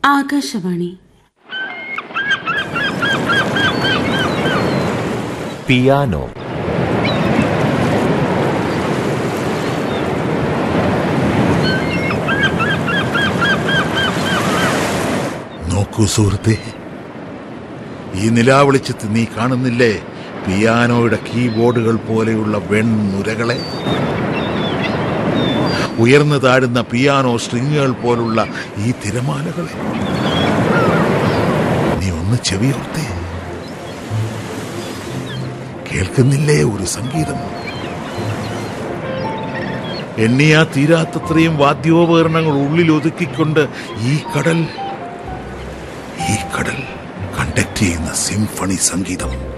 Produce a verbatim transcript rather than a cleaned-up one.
Akashvani. Piano. നോക്കൂ സുഹൃത്തേ, ഈ നിലാവെളിച്ചത്ത് നീ കാണുന്നില്ലേ പിയാനോയുടെ കീബോർഡുകൾ പോലെയുള്ള വെൺനുരകളെ? ഉയർന്നു താഴുന്ന പിയാനോ സ്ട്രിങ്ങുകൾ പോലുള്ള ഈ തിരമാലകളെ നീ ഒന്ന് ചെവിയോർത്തേ. കേൾക്കുന്നില്ലേ ഒരു സംഗീതം? എണ്ണിയാ തീരാത്തത്രയും വാദ്യോപകരണങ്ങൾ ഉള്ളിൽ ഒതുക്കിക്കൊണ്ട് ഈ കടൽ ഈ കടൽ കണ്ടക്ട് ചെയ്യുന്ന സിംഫണി സംഗീതം.